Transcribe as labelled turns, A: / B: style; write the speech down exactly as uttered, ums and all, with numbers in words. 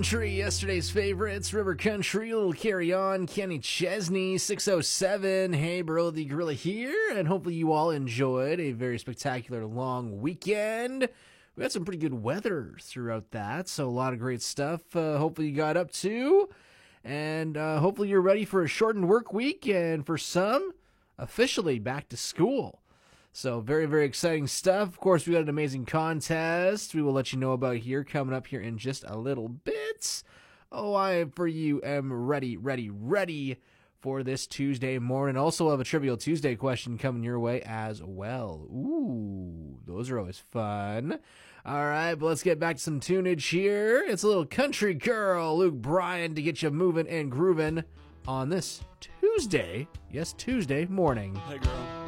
A: Country, yesterday's favorites, River Country, Little Carry On, Kenny Chesney, six oh seven, hey Burl the Gorilla here, and hopefully you all enjoyed a very spectacular long weekend. We had some pretty good weather throughout that, so a lot of great stuff uh, hopefully you got up to, and uh, hopefully you're ready for a shortened work week, and for some, officially back to school. So very, very exciting stuff. Of course, we got an amazing contest we will let you know about here coming up here in just a little bit. Oh, I, for you, am ready, ready, ready for this Tuesday morning. Also have a Trivial Tuesday question coming your way as well. Ooh, those are always fun. All right, but let's get back to some tunage here. It's a little country girl, Luke Bryan, to get you moving and grooving on this Tuesday, yes, Tuesday morning.
B: Hey, girl.